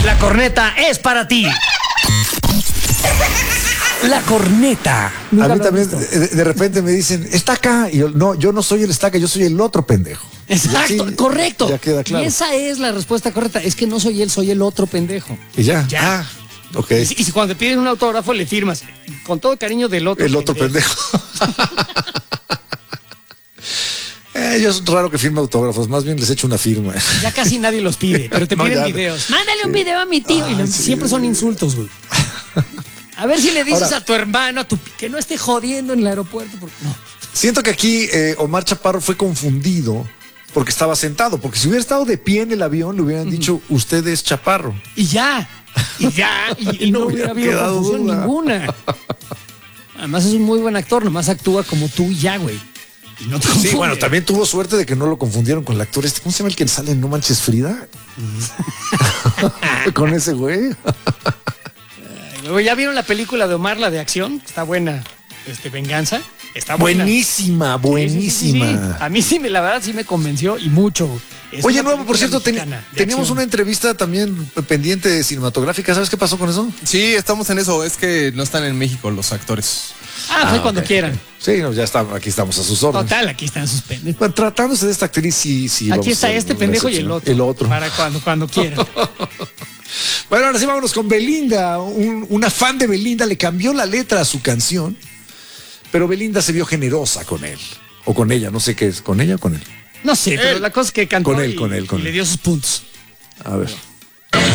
La corneta es para ti. La corneta. A mí también de repente me dicen, está acá. Y yo no soy el estaca, yo soy el otro pendejo. Exacto, Aquí, correcto. Ya queda claro. Y esa es la respuesta correcta. Es que no soy él, soy el otro pendejo. Y ya. Ya. Ah, ok. Y si cuando te piden un autógrafo le firmas con todo cariño del otro. El otro pendejo. Yo es raro que firme autógrafos, más bien les echo una firma. Ya casi nadie los pide, pero te No, piden ya. videos. Mándale un video a mi tío. Ay, Y sí. siempre son insultos, güey. A ver si le dices Ahora, a tu hermano que no esté jodiendo en el aeropuerto. Porque no. Siento que aquí Omar Chaparro fue confundido porque estaba sentado, porque si hubiera estado de pie en el avión le hubieran dicho, usted es Chaparro. Y ya. Y no hubiera habido quedado confusión duda. ninguna. Además es un muy buen actor, nomás actúa como tú y ya, güey. Y no te Sí, confunde. bueno, también tuvo suerte de que no lo confundieron con el actor ¿cómo se llama el que sale en No Manches Frida? Con ese güey. Luego, ¿ya vieron la película de Omar, la de acción? Está buena. Venganza. Está buena. Buenísima, Sí, sí, buenísima. sí, sí. A mí sí, la verdad sí me convenció y mucho. Es Oye, una Nuevo, por película cierto, mexicana de teníamos acción. una entrevista también pendiente de cinematográfica. ¿Sabes qué pasó con eso? Sí, estamos en eso. Es que no están en México los actores. Fue cuando ok. quieran. Sí, no, ya está, aquí estamos a sus órdenes. Total, aquí están sus pendejos. Bueno, tratándose de esta actriz, sí. Aquí vamos está a hacer este una pendejo y el excepción. otro. El otro. Para cuando quieran. Bueno, ahora sí vámonos con Belinda. Una fan de Belinda le cambió la letra a su canción, pero Belinda se vio generosa con él. O con ella, no sé qué es. ¿Con ella o con él? No sé, pero la cosa es que cantó Con él, y con él. le dio sus puntos. A ver.